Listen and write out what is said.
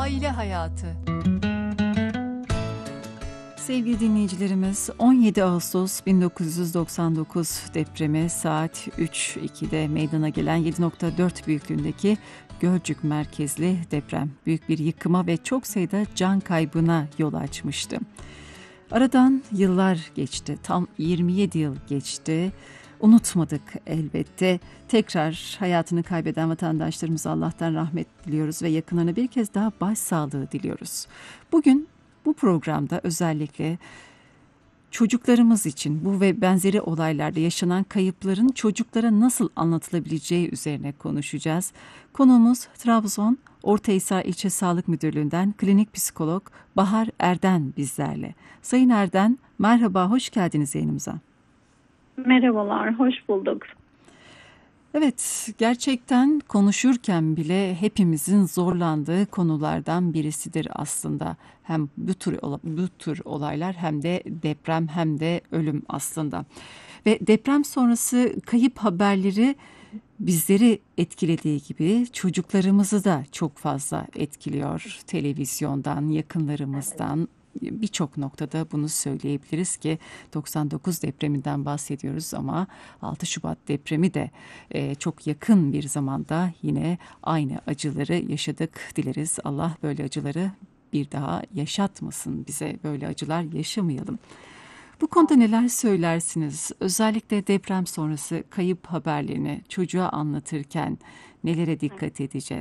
Aile hayatı. Sevgili dinleyicilerimiz, 17 Ağustos 1999 depremi saat 3.02'de meydana gelen 7.4 büyüklüğündeki Gölcük merkezli deprem büyük bir yıkıma ve çok sayıda can kaybına yol açmıştı. Aradan yıllar geçti, tam 27 yıl geçti. Unutmadık elbette. Tekrar hayatını kaybeden vatandaşlarımıza Allah'tan rahmet diliyoruz ve yakınlarına bir kez daha başsağlığı diliyoruz. Bugün bu programda özellikle çocuklarımız için bu ve benzeri olaylarda yaşanan kayıpların çocuklara nasıl anlatılabileceği üzerine konuşacağız. Konuğumuz Trabzon Ortahisar İlçe Sağlık Müdürlüğü'nden klinik psikolog Bahar Erden bizlerle. Sayın Erden, merhaba, hoş geldiniz yayınımıza. Merhabalar, hoş bulduk. Evet, gerçekten konuşurken bile hepimizin zorlandığı konulardan birisidir aslında. Hem bu tür olaylar hem de deprem hem de ölüm aslında. Ve deprem sonrası kayıp haberleri bizleri etkilediği gibi çocuklarımızı da çok fazla etkiliyor. Televizyondan, yakınlarımızdan. Birçok noktada bunu söyleyebiliriz ki 99 depreminden bahsediyoruz ama 6 Şubat depremi de çok yakın bir zamanda yine aynı acıları yaşadık. Dileriz Allah böyle acıları bir daha yaşatmasın, bize böyle acılar yaşamayalım. Bu konuda neler söylersiniz? Özellikle deprem sonrası kayıp haberlerini çocuğa anlatırken nelere dikkat edeceğiz?